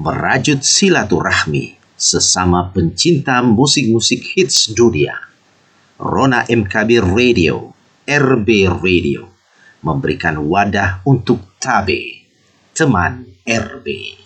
merajut silaturahmi sesama pencinta musik-musik hits dunia. Rona MKB Radio, RB Radio, memberikan wadah untuk Tabe, teman RB.